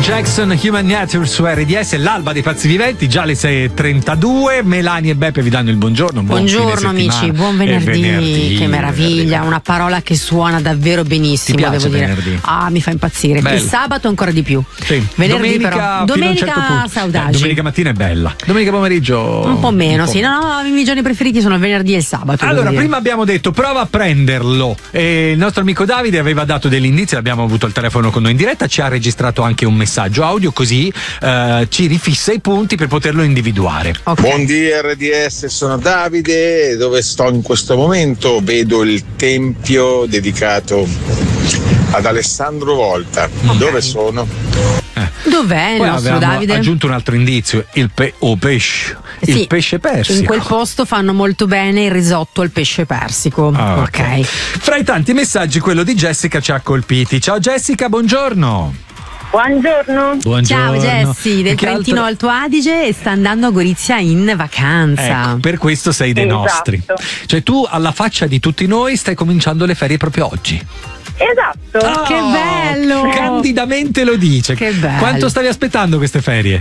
Jackson, Human Nature su RDS, l'alba dei pazzi viventi, già le 6:32. Melania e Beppe vi danno il buongiorno. Buongiorno amici, buon venerdì. Che meraviglia, una parola che suona davvero benissimo. Ti piace devo dire. venerdì? Mi fa impazzire. Bello. Il sabato ancora di più. Sì. Venerdì domenica, però. Domenica saudagi. Domenica mattina è bella. Domenica pomeriggio un po' meno, sì. No, i miei giorni preferiti sono il venerdì e il sabato. Allora, prima abbiamo detto prova a prenderlo. Il nostro amico Davide aveva dato degli indizi, l'abbiamo avuto al telefono con noi in diretta, ci ha registrato anche un messaggio audio, così ci rifissa i punti per poterlo individuare. Okay. Buondì RDS, sono Davide. Dove sto in questo momento? Vedo il tempio dedicato ad Alessandro Volta. Okay. Dove sono? Dov'è il nostro Davide? Ha aggiunto un altro indizio, il pesce. Sì, il pesce persico. In quel posto fanno molto bene il risotto al pesce persico. Ok. Fra i tanti messaggi quello di Jessica ci ha colpiti. Ciao Jessica, buongiorno. Buongiorno. Ciao Jessi, del Trentino Alto Adige, e sta andando a Gorizia in vacanza. Ecco, per questo sei dei nostri. Cioè tu, alla faccia di tutti noi, stai cominciando le ferie proprio oggi. Esatto. Che bello! Candidamente lo dice. Che bello. Quanto stavi aspettando queste ferie?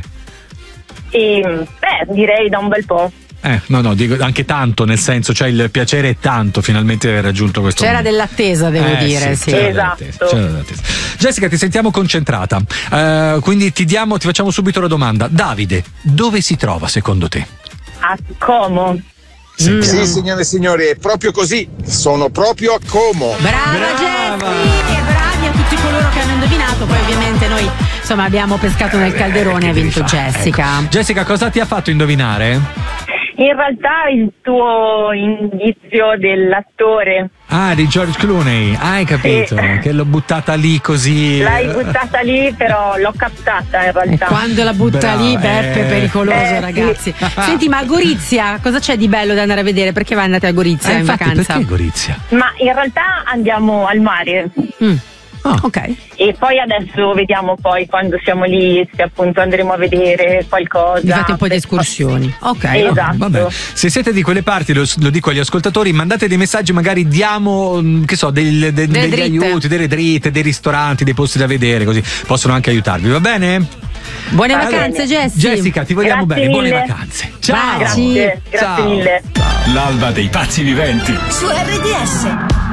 Direi da un bel po'. No, dico anche tanto, nel senso, cioè il piacere è tanto finalmente aver raggiunto questo C'era momento. dell'attesa, devo dire, sì. Esatto. C'era dell'attesa. Jessica, ti sentiamo concentrata, quindi ti facciamo subito la domanda. Davide, dove si trova secondo te? A Como. Sì, signore e signori, è proprio così. Sono proprio a Como. Brava Jessi, e bravi a tutti coloro che hanno indovinato. Poi ovviamente noi insomma abbiamo pescato nel calderone e ha vinto Jessica. Ecco. Jessica, cosa ti ha fatto indovinare? In realtà il tuo indizio dell'attore. Di George Clooney, hai capito? Che l'ho buttata lì così. L'hai buttata lì, però l'ho captata in realtà. E quando la butta lì, Beppe, è pericoloso, ragazzi. Senti, ma a Gorizia cosa c'è di bello da andare a vedere? Perché vai andate a Gorizia in vacanza? Perché Gorizia? Ma in realtà andiamo al mare. Ok. E poi adesso vediamo poi quando siamo lì se appunto andremo a vedere qualcosa. Vi fate un po' di escursioni. Ok. Esatto. Vabbè. Se siete di quelle parti, lo dico agli ascoltatori, mandate dei messaggi, magari diamo, che so, degli aiuti, delle dritte, dei ristoranti, dei posti da vedere, così possono anche aiutarvi, va bene? Buone vacanze, Jessi. Jessica, ti vogliamo Grazie bene, mille. buone vacanze. Ciao. Grazie Ciao. mille. L'alba dei pazzi viventi su RDS.